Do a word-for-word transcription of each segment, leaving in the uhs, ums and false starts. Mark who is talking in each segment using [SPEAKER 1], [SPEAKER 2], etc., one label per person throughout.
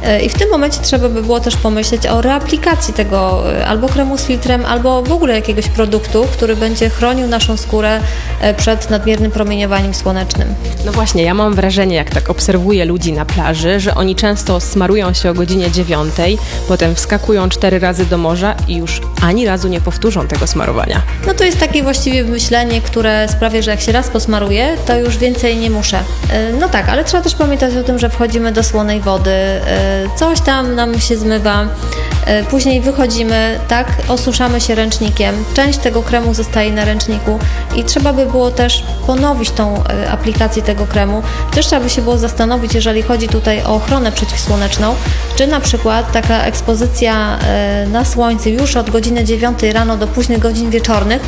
[SPEAKER 1] I w tym momencie trzeba by było też pomyśleć o reaplikacji tego albo kremu z filtrem, albo w ogóle jakiegoś produktu, który będzie chronił naszą skórę przed nadmiernym promieniowaniem słonecznym.
[SPEAKER 2] No właśnie, ja mam wrażenie, jak tak obserwuję ludzi na plaży, że oni często smarują się o godzinie dziewiątej, potem wskakują cztery razy do morza i już ani razu nie powtórzą tego smarowania.
[SPEAKER 1] No to jest takie właściwie myślenie, które sprawia, że jak się raz posmaruję, to już więcej nie muszę. No tak, ale trzeba też pamiętać o tym, że wchodzimy do słonej wody, coś tam nam się zmywa, później wychodzimy, tak, osuszamy się ręcznikiem, część tego kremu zostaje na ręczniku i trzeba by było też ponowić tą aplikację tego kremu. Też trzeba by się było zastanowić, jeżeli chodzi tutaj o ochronę przeciwsłoneczną, czy na przykład taka ekspozycja na słońce już od godziny dziewiątej rano do późnych godzin wieczornych,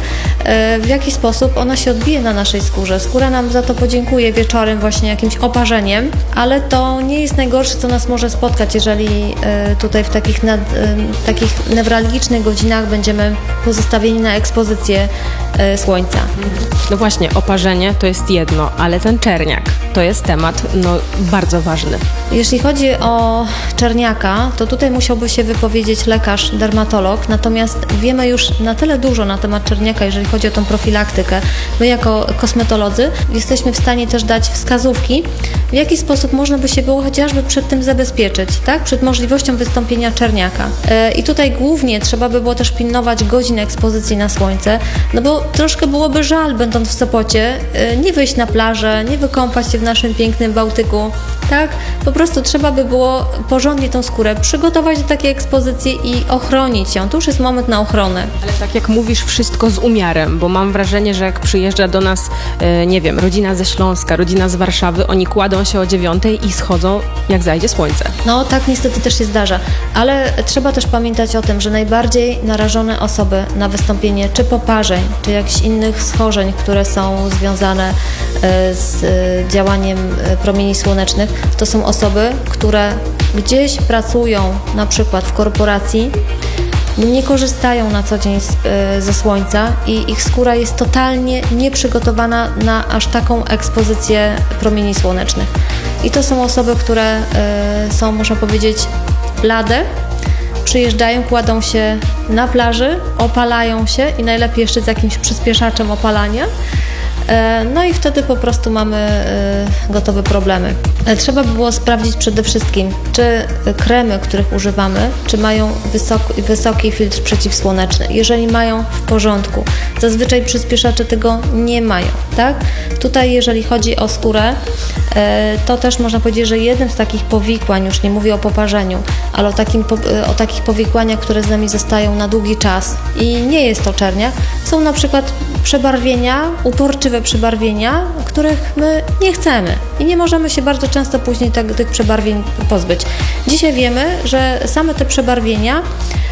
[SPEAKER 1] w jaki sposób ona się odbije na naszej skórze. Skóra nam za to podziękuje wieczorem właśnie jakimś oparzeniem, ale to nie jest najgorsze, co nas może spotkać, jeżeli tutaj w takich, nad, takich newralgicznych godzinach będziemy pozostawieni na ekspozycję słońca.
[SPEAKER 2] No właśnie, oparzenie to jest jedno, ale ten czerniak to jest temat no, bardzo ważny.
[SPEAKER 1] Jeśli chodzi o czerniaka, to tutaj musiałby się wypowiedzieć lekarz, dermatolog, natomiast wiemy już na tyle dużo na temat czerniaka, jeżeli chodzi o tą profilaktykę. My jako kosmetolodzy jesteśmy w stanie też dać wskazówki, w jaki sposób można by się było chociażby przed tym zabezpieczyć, tak? Przed możliwością wystąpienia czerniaka. I tutaj głównie trzeba by było też pilnować godzin ekspozycji na słońce, no bo troszkę byłoby żal, będąc w Sopocie, nie wyjść na plażę, nie wykąpać się w naszym pięknym Bałtyku, tak? Po prostu trzeba by było porządnie tą skórę przygotować do takiej ekspozycji i ochronić ją. To już jest moment na ochronę.
[SPEAKER 2] Ale tak jak mówisz, wszystko z umiarem, bo mam wrażenie, że jak przyjeżdża do nas, nie wiem, rodzina ze Śląska, rodzina z Warszawy, oni kładą się o dziewiątej i schodzą, jak zajdzie słońce.
[SPEAKER 1] No tak niestety też się zdarza, ale trzeba też pamiętać o tym, że najbardziej narażone osoby na wystąpienie czy poparzeń, czy jakichś innych schorzeń, które są związane z działaniem promieni słonecznych, to są osoby, które gdzieś pracują, na przykład w korporacji, nie korzystają na co dzień z, ze słońca i ich skóra jest totalnie nieprzygotowana na aż taką ekspozycję promieni słonecznych. I to są osoby, które y, są, można powiedzieć, blade, przyjeżdżają, kładą się na plaży, opalają się i najlepiej jeszcze z jakimś przyspieszaczem opalania. No i wtedy po prostu mamy gotowe problemy. Trzeba by było sprawdzić przede wszystkim, czy kremy, których używamy, czy mają wysoki, wysoki filtr przeciwsłoneczny. Jeżeli mają, w porządku. Zazwyczaj przyspieszacze tego nie mają, tak? Tutaj jeżeli chodzi o skórę, to też można powiedzieć, że jednym z takich powikłań, już nie mówię o poparzeniu, ale o, takim, o takich powikłaniach, które z nami zostają na długi czas i nie jest to czerniak, są na przykład przebarwienia, uporczywe przebarwienia, których my nie chcemy i nie możemy się bardzo często później tak, tych przebarwień pozbyć. Dzisiaj wiemy, że same te przebarwienia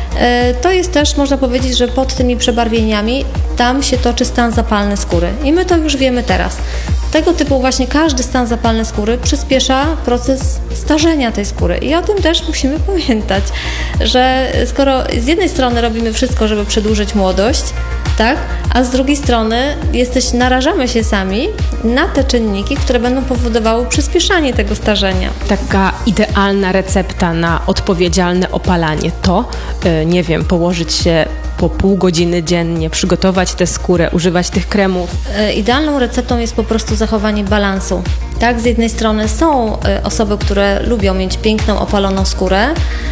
[SPEAKER 1] to jest też, można powiedzieć, że pod tymi przebarwieniami tam się toczy stan zapalny skóry i my to już wiemy teraz. Tego typu właśnie każdy stan zapalny skóry przyspiesza proces starzenia tej skóry i o tym też musimy pamiętać, że skoro z jednej strony robimy wszystko, żeby przedłużyć młodość, tak, a z drugiej strony jesteś, narażamy się sami na te czynniki, które będą powodowały przyspieszanie tego starzenia.
[SPEAKER 2] Taka idealna recepta na odpowiedzialne opalanie to, yy, nie wiem, położyć się po pół godziny dziennie, przygotować tę skórę, używać tych kremów.
[SPEAKER 1] Idealną receptą jest po prostu zachowanie balansu. Tak, z jednej strony są osoby, które lubią mieć piękną, opaloną skórę,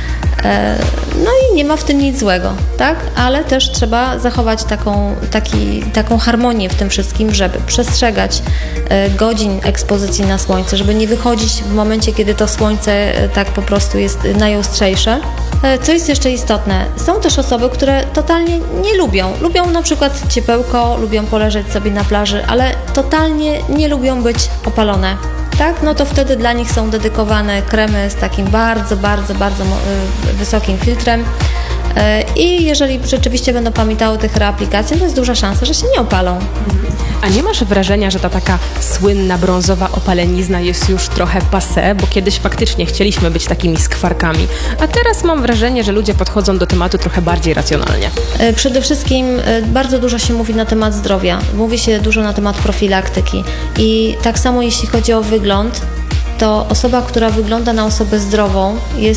[SPEAKER 1] no i nie ma w tym nic złego, tak? Ale też trzeba zachować taką, taki, taką harmonię w tym wszystkim, żeby przestrzegać godzin ekspozycji na słońce, żeby nie wychodzić w momencie, kiedy to słońce tak po prostu jest najostrzejsze. Co jest jeszcze istotne? Są też osoby, które totalnie nie lubią. Lubią na przykład ciepełko, lubią poleżeć sobie na plaży, ale totalnie nie lubią być opalone. Tak, no to wtedy dla nich są dedykowane kremy z takim bardzo, bardzo, bardzo wysokim filtrem. I jeżeli rzeczywiście będą pamiętały o tych reaplikacjach, to jest duża szansa, że się nie opalą.
[SPEAKER 2] A nie masz wrażenia, że ta taka słynna brązowa opalenizna jest już trochę passé, bo kiedyś faktycznie chcieliśmy być takimi skwarkami, a teraz mam wrażenie, że ludzie podchodzą do tematu trochę bardziej racjonalnie.
[SPEAKER 1] Przede wszystkim bardzo dużo się mówi na temat zdrowia, mówi się dużo na temat profilaktyki i tak samo jeśli chodzi o wygląd, to osoba, która wygląda na osobę zdrową jest